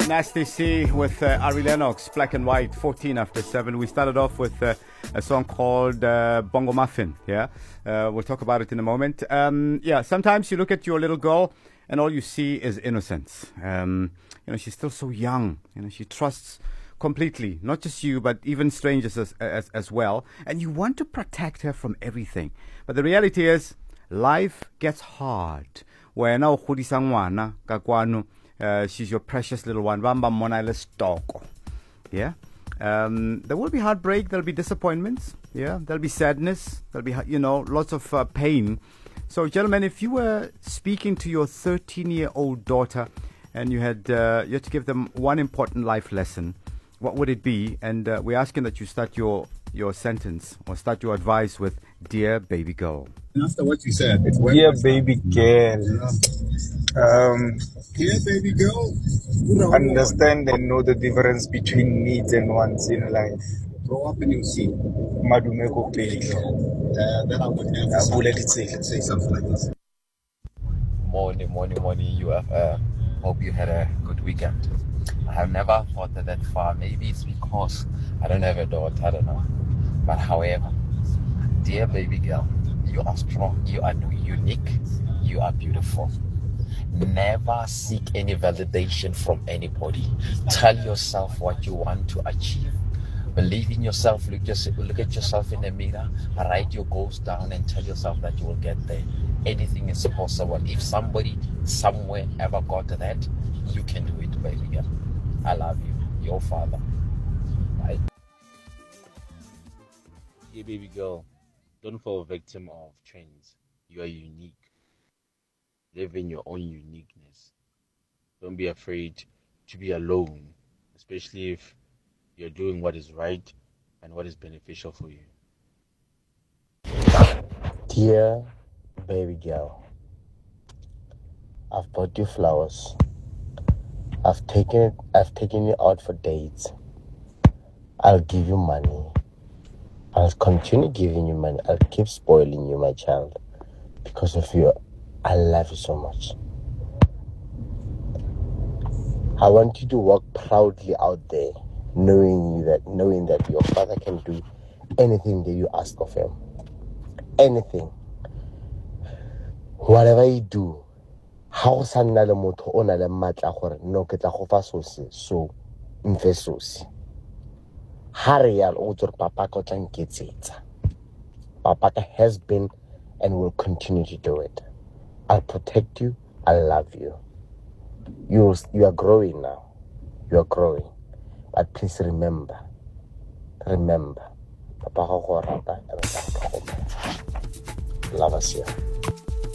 Nasty C with Ari Lennox, Black and White, 14 after 7. We started off with a song called Bongo Muffin. Yeah, we'll talk about it in a moment. Sometimes you look at your little girl and all you see is innocence. She's still so young. She trusts completely, not just you, but even strangers as well. And you want to protect her from everything. But the reality is, life gets hard. Wena ukhulisa ngwana kakwanu, she's your precious little one. Bamba mona lesitoko. Yeah. There will be heartbreak, there'll be disappointments, yeah, there'll be sadness, there'll be lots of pain. So gentlemen, if you were speaking to your 13-year-old daughter and you had to give them one important life lesson, what would it be? And we're asking that you start your sentence or start your advice with "Dear baby girl." And after what you said, it's dear baby girl. Dear baby girl, Understand and know the difference between needs and wants in life. Grow up and you'll see. Madume ko pele. Then I would never say something like this. Morning, UFM. Hope you had a good weekend. I have never thought that far. Maybe it's because I don't have a daughter, I don't know. But however, dear baby girl, you are strong, you are unique, you are beautiful. Never seek any validation from anybody. Tell yourself what you want to achieve. Believe in yourself. Look at yourself in the mirror. Write your goals down and tell yourself that you will get there. Anything is possible. If somebody somewhere ever got that, you can do it, baby girl. I love you. Your father. Bye. Yeah, baby girl, don't fall victim of trends. You are unique. Live in your own uniqueness. Don't be afraid to be alone, especially if you're doing what is right and what is beneficial for you. Dear baby girl, I've bought you flowers. I've taken you out for dates. I'll give you money. I'll continue giving you money. I'll keep spoiling you, my child. Because of you, I love you so much. I want you to walk proudly out there, knowing that your father can do anything that you ask of him. Anything. Whatever you do, how sanna le motho o na le matla gore no ke tla go fa sosi so mfe sosi. Hare ya o tsore papa ka tla nketsetsa. Papa has been and will continue to do it. I'll protect you. I love you. You are growing now. You are growing. But please remember. Papa go rata. Love us here.